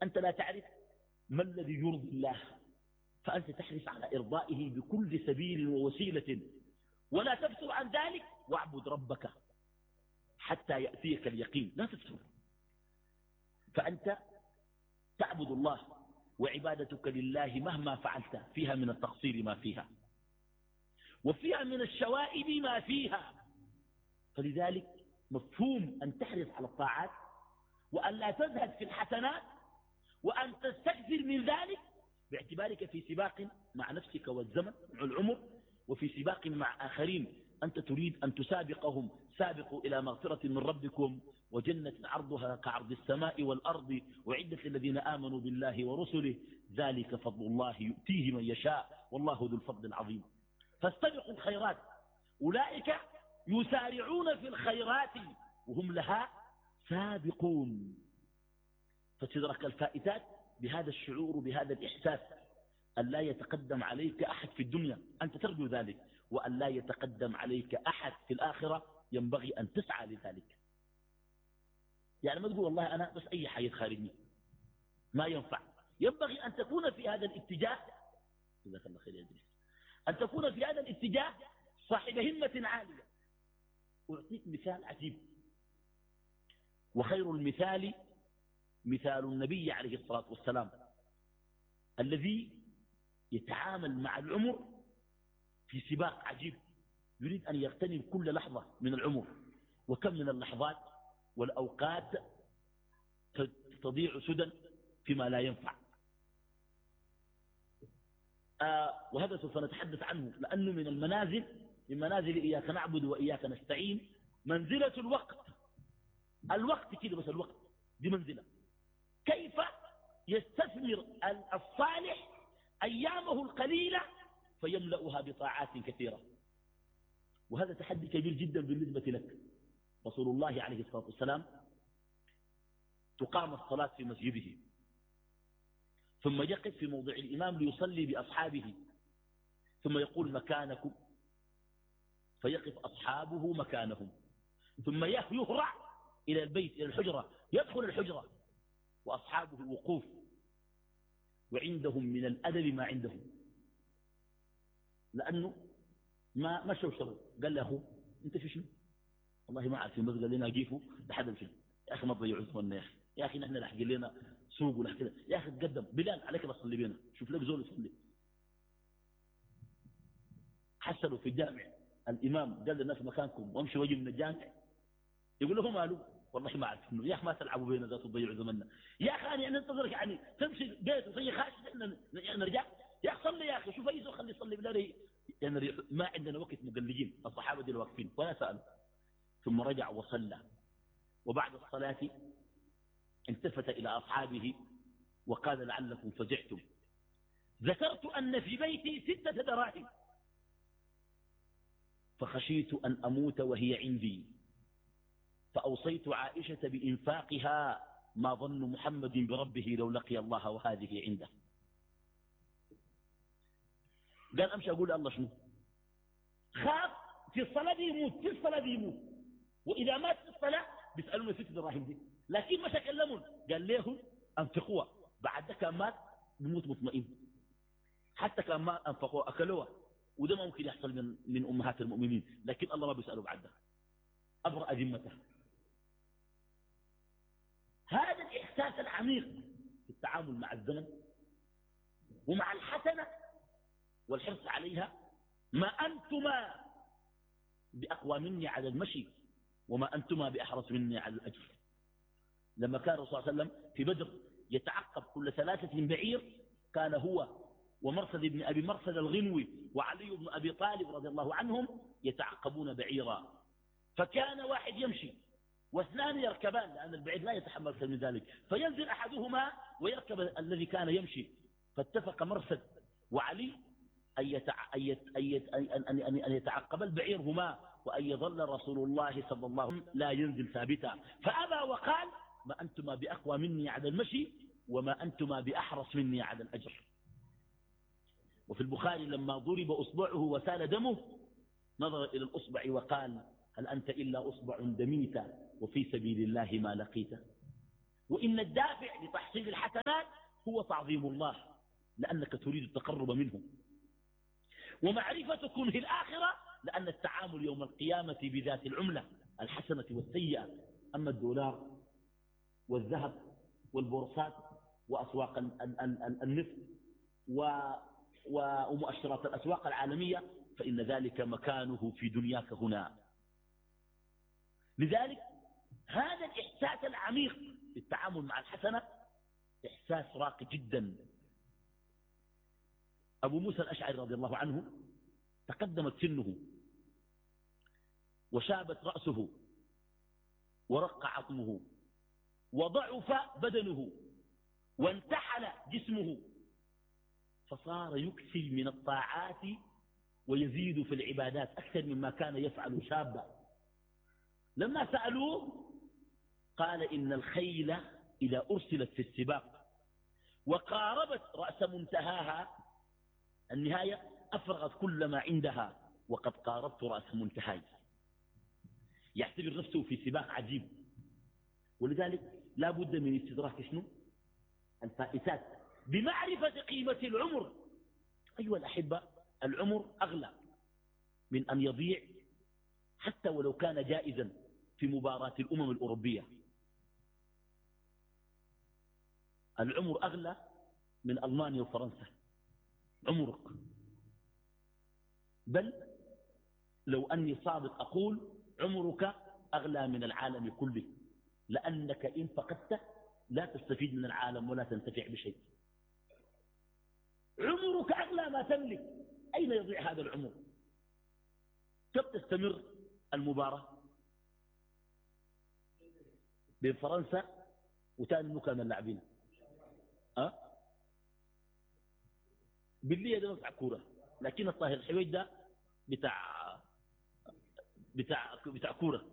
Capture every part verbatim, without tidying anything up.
أنت لا تعرف ما الذي يرضي الله، فأنت تحرص على إرضائه بكل سبيل ووسيلة، ولا تفتر عن ذلك، واعبد ربك حتى يأتيك اليقين، لا تفتر. فأنت تعبد الله، وعبادتك لله مهما فعلت فيها من التقصير ما فيها، وفيها من الشوائب ما فيها. فلذلك مفهوم أن تحرص على الطاعات، وأن لا تزهد في الحسنات، وأن تستكثر من ذلك باعتبارك في سباق مع نفسك والزمن مع العمر، وفي سباق مع آخرين أنت تريد أن تسابقهم. سابقوا إلى مغفرة من ربكم وجنة عرضها كعرض السماء والأرض وعدة الذين آمنوا بالله ورسله، ذلك فضل الله يؤتيه من يشاء والله ذو الفضل العظيم. فاستبقوا الخيرات، أولئك يسارعون في الخيرات وهم لها سابقون. فتدرك الفائتات بهذا الشعور، بهذا الإحساس، أن لا يتقدم عليك أحد في الدنيا أنت ترجو ذلك، وأن لا يتقدم عليك أحد في الآخرة ينبغي أن تسعى لذلك. يعني ما تقول والله أنا بس أي حاجة خارجني ما ينفع، ينبغي أن تكون في هذا الاتجاه. جزاك الله خير يا إدريس. أن تكون في هذا الاتجاه صاحب همة عالية. أعطيك مثال عجيب، وخير المثال مثال النبي عليه الصلاة والسلام الذي يتعامل مع العمر في سباق عجيب، يريد أن يغتنم كل لحظة من العمر. وكم من اللحظات والأوقات تضيع سدى فيما لا ينفع. آه وهذا سوف نتحدث عنه، لأنه من المنازل، من منازل إياك نعبد وإياك نستعين، منزلة الوقت. الوقت كده بس، الوقت دي منزلة. كيف يستثمر الصالح أيامه القليلة فيملأها بطاعات كثيرة. وهذا تحدي كبير جدا بالنسبة لك. رسول الله عليه الصلاة والسلام تقام الصلاة في مسجده، ثم يقف في موضع الإمام ليصلي بأصحابه، ثم يقول مكانكم، فيقف أصحابه مكانهم، ثم يهرع إلى البيت، إلى الحجرة، يدخل الحجرة وأصحابه الوقوف، وعندهم من الأدب ما عندهم، لأنه ما ما شوشروا. قال له أخو أنت في شنو؟ والله ما عارفين، بس قال لنا أجيفوا لحد الفيلم. يا أخي ما تضيعوا زماننا، يا أخي يا أخي نحن لحق لنا سوق ولا كذا، يا أخي تقدم بلال عليك بصلي بينا، شوف لك زول يصلي. حصلوا في الجامع الإمام قال للناس مكانكم وامشوا وجه من الجامع، يقول لهم قالوا والله ما عارف انه يا اخي ما تلعبوا بينا ذات تضيعوا زمننا، يا اخي انا يعني ننتظرك، يعني تمشي بيت وتجي خاشع يعني نرجع، يا اخي صلي يا اخي، شوف اي زول خلي يصلي بالله، يعني ما عندنا وقت مقلقين الصحابه دي واقفين ولا سالوا. ثم رجع وصلى، وبعد الصلاه التفت الى اصحابه وقال لعلكم فزعتم، ذكرت ان في بيتي سته دراهم فخشيت ان اموت وهي عندي، فأوصيت عائشة بإنفاقها، ما ظن محمد بربه لو لقي الله وهذه عنده. قال أمشي أقول الله شنو؟ خاف في الصلاة دي يموت، في الصلاة دي يموت، وإذا مات في الصلاة بيسألون ست دراهم دي، لكن ما تكلمون. قال لهم أنفقوها، بعد كان مات بموت مطمئن. حتى كان ما أنفقوها أكلوها، وده ما ممكن يحصل من, من أمهات المؤمنين، لكن الله ما بيسألوا بعدها، أبرأ ذمته. هذا الإحساس العميق في التعامل مع الزمن ومع الحسنة والحرص عليها. ما أنتما بأقوى مني على المشي، وما أنتما بأحرص مني على الأجر. لما كان الرسول صلى الله عليه وسلم في بدر يتعقب كل ثلاثة بعير، كان هو ومرصد بن أبي مرصد الغنوي وعلي بن أبي طالب رضي الله عنهم يتعقبون بعيرا، فكان واحد يمشي واثنان يركبان، لأن البعير لا يتحمل أكثر من ذلك، فينزل أحدهما ويركب الذي كان يمشي. فاتفق مرصد وعلي أن, يتع... أن, يت... أن, يت... أن... أن... أن يتعقب البعير هما، وأن يظل رسول الله صلى الله عليه وسلم لا ينزل ثابتا، فأبى وقال ما أنتما بأقوى مني على المشي، وما أنتما بأحرص مني على الأجر. وفي البخاري لما ضرب أصبعه وسال دمه نظر إلى الأصبع وقال هل أنت إلا أصبع دميت وفي سبيل الله ما لقيت. وإن الدافع لتحصيل الحسنات هو تعظيم الله لأنك تريد التقرب منه، ومعرفة كنه الآخرة لأن التعامل يوم القيامة بذات العملة الحسنة والسيئة. أما الدولار والذهب والبورصات وأسواق النفط ومؤشرات الأسواق العالمية فإن ذلك مكانه في دنياك هنا. لذلك هذا الإحساس العميق في التعامل مع الحسنة إحساس راقي جدا. أبو موسى الأشعري رضي الله عنه تقدمت سنه وشابت رأسه ورق عظمه وضعف بدنه وانتحل جسمه، فصار يكثر من الطاعات ويزيد في العبادات أكثر مما كان يفعل شابا. لما سألوه قال إن الخيل إذا أرسلت في السباق وقاربت رأس منتهاها النهاية أفرغت كل ما عندها وقد قاربت رأس منتهاي. يعتبر نفسه في سباق عجيب، ولذلك لا بد من استدراك شنو الفائتات بمعرفة قيمة العمر. أيها الأحبة، العمر أغلى من أن يضيع حتى ولو كان جائزا في مباراة الأمم الأوروبية. العمر أغلى من ألمانيا وفرنسا، عمرك. بل لو أني صادق أقول عمرك أغلى من العالم كله، لأنك إن فقدته لا تستفيد من العالم ولا تنتفع بشيء. عمرك أغلى ما تملك. أين يضيع هذا العمر؟ كم تستمر المباراة بين فرنسا وتاني مكان اللاعبين؟ أه؟ بالليل ده بتاع كورة، لكن الطاهر الحويج ده بتاع بتاع بتاع كورة.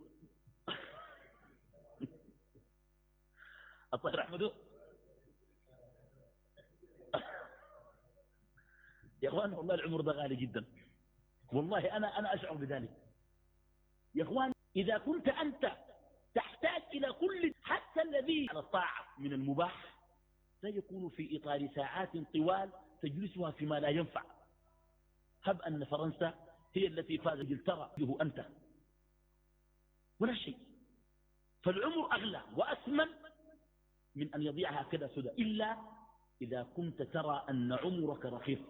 الطاهر أحمدو يا اخوان والله العمر ده غالي جدا، والله انا انا اشعر بذلك يا اخوان. اذا كنت انت تحتاج الى كل حتى الذي على الطاعه من المباح سيكون في اطار ساعات طوال تجلسها فيما لا ينفع. هب ان فرنسا هي التي فاز انجلترا له انت ولا شيء. فالعمر اغلى واسمن من ان يضيع هكذا سدى، الا اذا كنت ترى ان عمرك رخيص.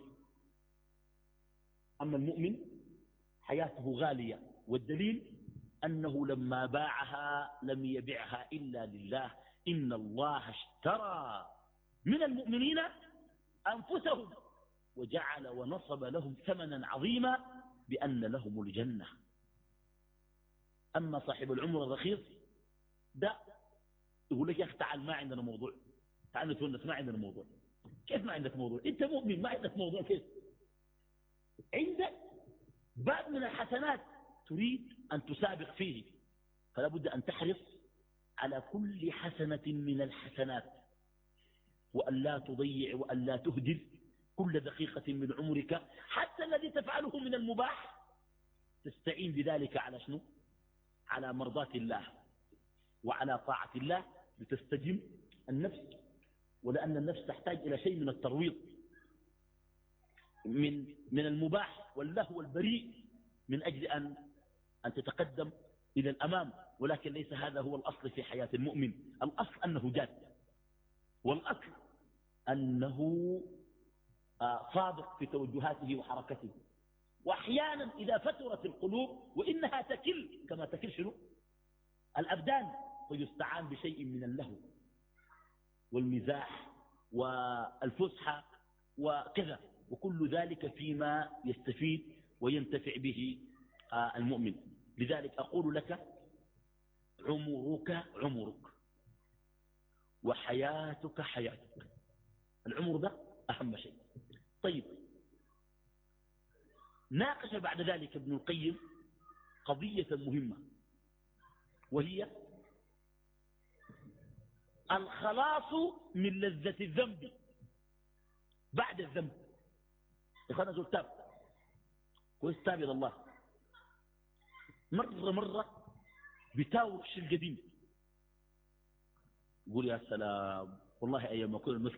أما المؤمن حياته غالية، والدليل أنه لما باعها لم يبعها إلا لله. إن الله اشترى من المؤمنين أنفسهم وجعل ونصب لهم ثمنا عظيما بأن لهم الجنة. أما صاحب العمر الرخيص ده يقول لك يا أخي تعال ما عندنا موضوع، تعال نتونس ما عندنا موضوع. كيف ما عندك موضوع؟ أنت مؤمن ما عندك موضوع كيف؟ عندك باب من الحسنات تريد أن تسابق فيه، فلا بد أن تحرص على كل حسنة من الحسنات وأن لا تضيع وأن لا تهدر كل دقيقة من عمرك. حتى الذي تفعله من المباح تستعين بذلك على شنو؟ على مرضاة الله وعلى طاعة الله لتستجم النفس، ولأن النفس تحتاج إلى شيء من الترويض من من المباح واللهو البريء من أجل أن أن تتقدم إلى الأمام. ولكن ليس هذا هو الأصل في حياة المؤمن. الأصل أنه جاد، والأصل أنه صادق في توجهاته وحركته. وأحيانا إذا فترت القلوب وإنها تكل كما تكل شنو الأبدان، فيستعان بشيء من اللهو والمزاح والفسحة وكذا، وكل ذلك فيما يستفيد وينتفع به المؤمن. لذلك أقول لك عمرك عمرك وحياتك حياتك. العمر ده أهم شيء. طيب، ناقش بعد ذلك ابن القيم قضية مهمة، وهي الخلاص من لذة الذنب بعد الذنب. إخوانا زول تاب كويس، تاب إلى الله مرة مرة بتاوش القديم، يقول يا سلام والله أيام ما كنا